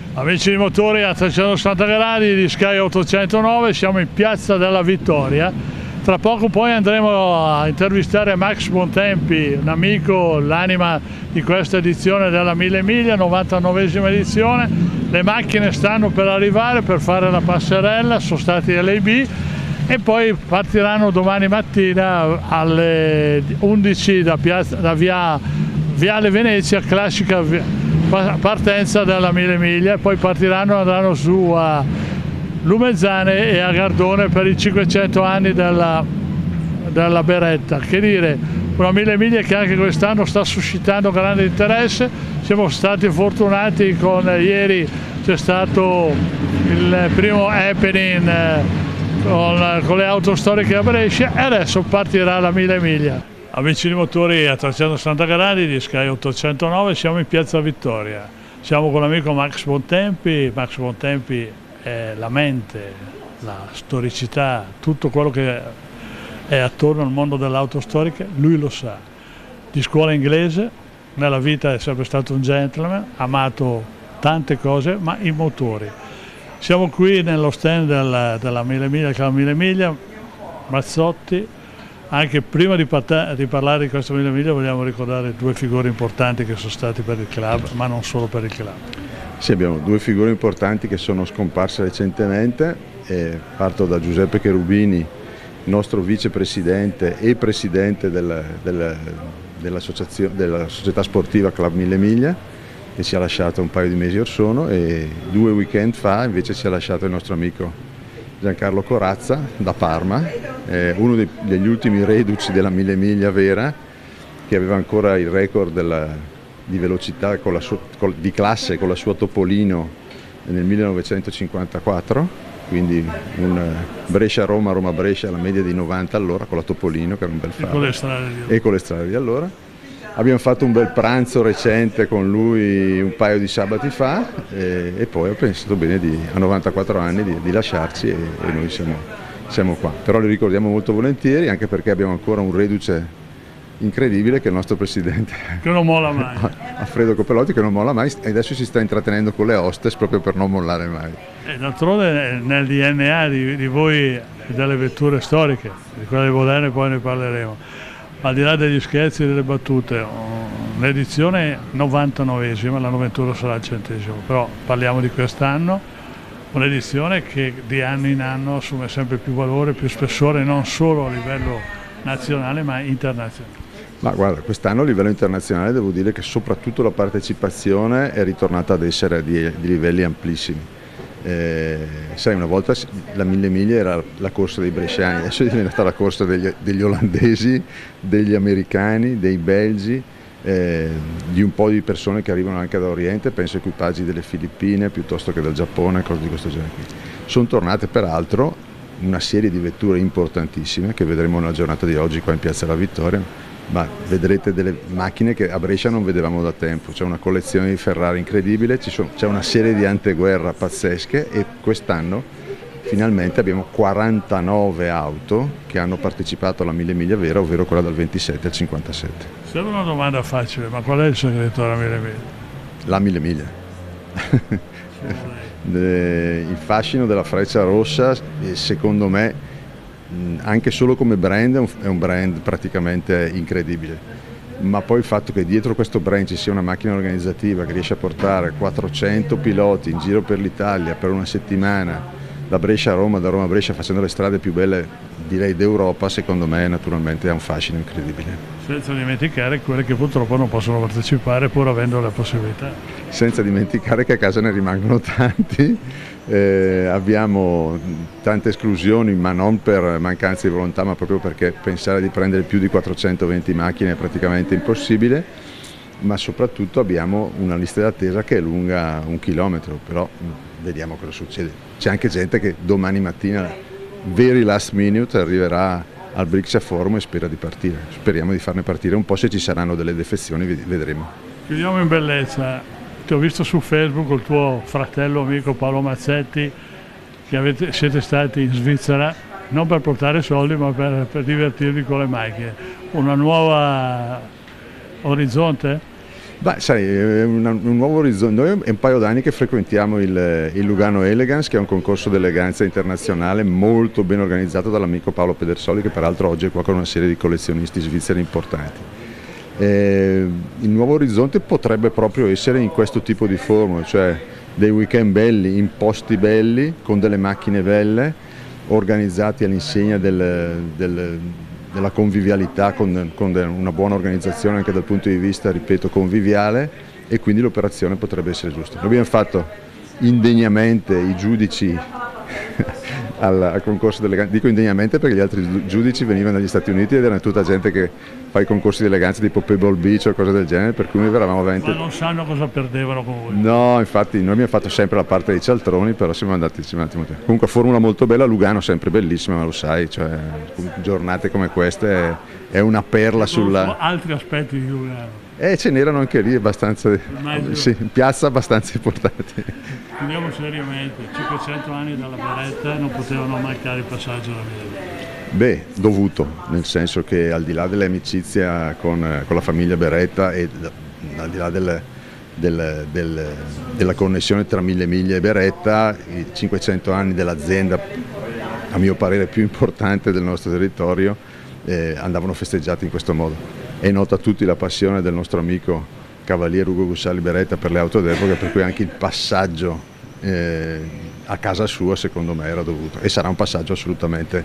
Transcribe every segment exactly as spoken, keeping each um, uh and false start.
Amici di motori a trecentosessanta gradi di Sky ottocentonove, siamo in Piazza della Vittoria. Tra poco poi andremo a intervistare Max Bontempi, un amico, l'anima di questa edizione della Mille Miglia, novantanovesima edizione. Le macchine stanno per arrivare per fare la passerella, sono stati L A B e poi partiranno domani mattina alle undici da, piazza, da via, Viale Venezia, classica via, partenza della Mille Miglia, e poi partiranno e andranno su a Lumezzane e a Gardone per i cinquecento anni della, della Beretta. Che dire, una Mille Miglia che anche quest'anno sta suscitando grande interesse. Siamo stati fortunati con ieri, c'è stato il primo happening con, con le auto storiche a Brescia e adesso partirà la Mille Miglia. Amici di motori a trecentosessanta gradi di Sky ottocentonove, siamo in Piazza Vittoria, siamo con l'amico Max Bontempi. Max Bontempi è la mente, la storicità, tutto quello che è attorno al mondo dell'auto storica, lui lo sa. Di scuola inglese, nella vita è sempre stato un gentleman, ha amato tante cose, ma i motori. Siamo qui nello stand della, della Mille Miglia, che è la Mille Miglia, Mazzotti. Anche prima di, di parlare di questa Mille Miglia vogliamo ricordare due figure importanti che sono stati per il club, ma non solo per il club. Sì, abbiamo due figure importanti che sono scomparse recentemente. E parto da Giuseppe Cherubini, nostro vicepresidente e presidente del, del, della, della società sportiva Club Mille Miglia, che ci ha lasciato un paio di mesi or sono, e due weekend fa invece ci ha lasciato il nostro amico Giancarlo Corazza da Parma, eh, uno dei, degli ultimi reduci della Mille Miglia vera, che aveva ancora il record della, di velocità con la sua, con, di classe con la sua Topolino nel millenovecentocinquantaquattro, quindi un Brescia-Roma, Roma-Brescia, la media di novanta all'ora con la Topolino, che era un bel faro, e con le strade di allora. Abbiamo fatto un bel pranzo recente con lui un paio di sabati fa e, e poi ho pensato bene di, a novantaquattro anni di, di lasciarci e, e noi siamo, siamo qua. Però li ricordiamo molto volentieri, anche perché abbiamo ancora un reduce incredibile che è il nostro presidente, che non molla mai, Alfredo Coppelotti, che non molla mai e adesso si sta intrattenendo con le hostess proprio per non mollare mai. E d'altronde nel D N A di, di voi e delle vetture storiche, di quelle moderne poi ne parleremo. Al di là degli scherzi e delle battute, l'edizione novantanovesima, l'anno venturo sarà il centesimo, però parliamo di quest'anno, un'edizione che di anno in anno assume sempre più valore, più spessore, non solo a livello nazionale ma internazionale. Ma guarda, quest'anno a livello internazionale devo dire che soprattutto la partecipazione è ritornata ad essere di, di livelli amplissimi. Eh, sai, una volta la Mille Miglia era la corsa dei bresciani, adesso è diventata la corsa degli, degli olandesi, degli americani, dei belgi, eh, di un po' di persone che arrivano anche da Oriente, penso equipaggi delle Filippine piuttosto che del Giappone, cose di questo genere. Sono tornate peraltro una serie di vetture importantissime che vedremo nella giornata di oggi qua in Piazza della Vittoria. Ma vedrete delle macchine che a Brescia non vedevamo da tempo, c'è una collezione di Ferrari incredibile, c'è una serie di anteguerra pazzesche e quest'anno finalmente abbiamo quarantanove auto che hanno partecipato alla Mille Miglia vera, ovvero quella dal ventisette al cinquantasette. Sembra una domanda facile, ma qual è il segreto della Mille Miglia? La Mille Miglia. Il fascino della Freccia Rossa, secondo me, anche solo come brand è un brand praticamente incredibile, ma poi il fatto che dietro questo brand ci sia una macchina organizzativa che riesce a portare quattrocento piloti in giro per l'Italia per una settimana, da Brescia a Roma, da Roma a Brescia, facendo le strade più belle direi d'Europa, secondo me naturalmente ha un fascino incredibile. Senza dimenticare quelle che purtroppo non possono partecipare pur avendo la possibilità. Senza dimenticare che a casa ne rimangono tanti. Eh, abbiamo tante esclusioni, ma non per mancanza di volontà, ma proprio perché pensare di prendere più di quattrocentoventi macchine è praticamente impossibile, ma soprattutto abbiamo una lista d'attesa che è lunga un chilometro, però vediamo cosa succede. C'è anche gente che domani mattina, very last minute, arriverà al Brixia Forum e spera di partire. Speriamo di farne partire un po', se ci saranno delle defezioni vedremo. Chiudiamo in bellezza. Ti ho visto su Facebook col tuo fratello amico Paolo Mazzetti che avete, siete stati in Svizzera non per portare soldi ma per, per divertirvi con le macchine. Una nuova orizzonte? Beh, sai, è una, un nuovo orizzonte. Noi è un paio d'anni che frequentiamo il, il Lugano Elegance, che è un concorso d'eleganza internazionale molto ben organizzato dall'amico Paolo Pedersoli, che peraltro oggi è qua con una serie di collezionisti svizzeri importanti. Eh, il nuovo orizzonte potrebbe proprio essere in questo tipo di forma, cioè dei weekend belli, in posti belli, con delle macchine belle, organizzati all'insegna del, del della convivialità, con, con una buona organizzazione anche dal punto di vista, ripeto, conviviale, e quindi l'operazione potrebbe essere giusta. Noi abbiamo fatto indegnamente i giudici al, al concorso d'eleganza, dico indegnamente perché gli altri giudici venivano dagli Stati Uniti ed erano tutta gente che fa i concorsi di eleganza tipo Pebble Beach o cose del genere, per cui noi eravamo veramente... Ma non sanno cosa perdevano con voi. No, infatti noi abbiamo fatto sempre la parte dei cialtroni, però siamo andati, siamo andati molto. Comunque formula molto bella, Lugano sempre bellissima, ma lo sai, cioè giornate come queste è, è una perla sulla... Altri aspetti di Lugano. Eh, ce n'erano anche lì abbastanza, sì, in piazza abbastanza importanti. Andiamo seriamente, cinquecento anni dalla Beretta non potevano mancare il passaggio alla Mille. Beh, dovuto, nel senso che al di là dell'amicizia con, con la famiglia Beretta e al di là del, del, del, della connessione tra Mille Miglia e Beretta, i cinquecento anni dell'azienda, a mio parere più importante del nostro territorio, eh, andavano festeggiati in questo modo. È nota a tutti la passione del nostro amico cavaliere Ugo Gussalli Beretta per le auto d'epoca, per cui anche il passaggio eh, a casa sua secondo me era dovuto, e sarà un passaggio assolutamente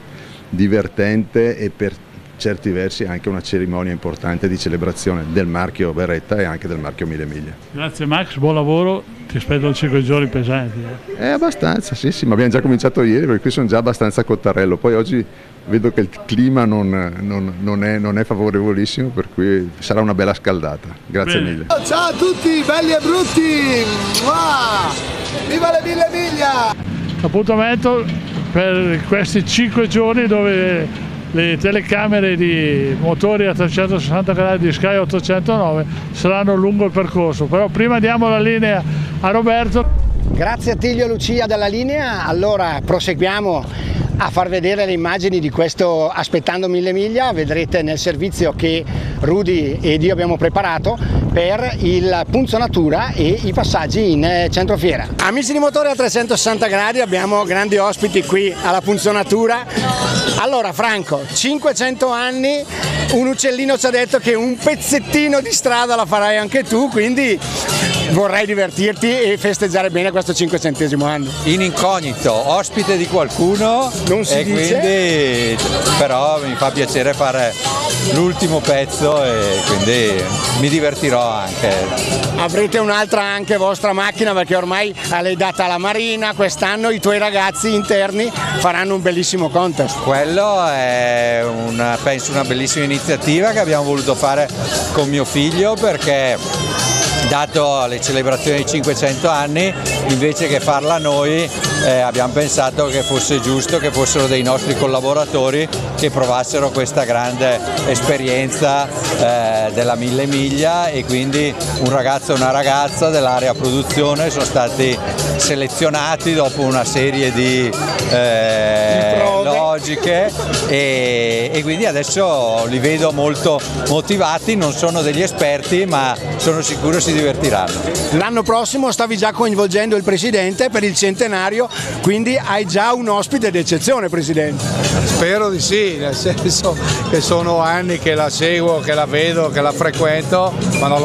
divertente e per certi versi anche una cerimonia importante di celebrazione del marchio Beretta e anche del marchio Mille Miglia. Grazie Max, buon lavoro, ti aspetto cinque giorni pesanti. Eh. È abbastanza, sì sì, ma abbiamo già cominciato ieri, per cui sono già abbastanza a cottarello, poi oggi vedo che il clima non, non, non, è, non è favorevolissimo, per cui sarà una bella scaldata. Grazie Bene. mille. Ciao a tutti, belli e brutti! Mua! Viva le Mille Miglia! Appuntamento per questi cinque giorni dove le telecamere di motori a trecentosessanta gradi di Sky ottocentonove saranno lungo il percorso, però prima diamo la linea a Roberto. Grazie a Tiglio e Lucia della linea, allora proseguiamo a far vedere le immagini di questo Aspettando Mille Miglia. Vedrete nel servizio che Rudy ed io abbiamo preparato per il punzonatura e i passaggi in centrofiera. Amici di Motori a trecentosessanta gradi, abbiamo grandi ospiti qui alla punzonatura. Allora Franco, cinquecento anni, un uccellino ci ha detto che un pezzettino di strada la farai anche tu, quindi vorrei divertirti e festeggiare bene questo cinquecentesimo anno. In incognito, ospite di qualcuno, non si e dice. Quindi però mi fa piacere fare l'ultimo pezzo e quindi mi divertirò anche. Avrete un'altra anche vostra macchina, perché ormai l'hai data alla Marina, quest'anno i tuoi ragazzi interni faranno un bellissimo contest. Quello è una, penso una bellissima iniziativa che abbiamo voluto fare con mio figlio, perché dato le celebrazioni dei cinquecento anni, invece che farla noi, eh, abbiamo pensato che fosse giusto che fossero dei nostri collaboratori che provassero questa grande esperienza eh, della Mille Miglia, e quindi un ragazzo e una ragazza dell'area produzione sono stati selezionati dopo una serie di eh, logiche e, e quindi adesso li vedo molto motivati, non sono degli esperti ma sono sicuro si divertiranno. L'anno prossimo stavi già coinvolgendo il Presidente per il centenario, quindi hai già un ospite d'eccezione, Presidente. Spero di sì, nel senso che sono anni che la seguo, che la vedo, che la frequento, ma non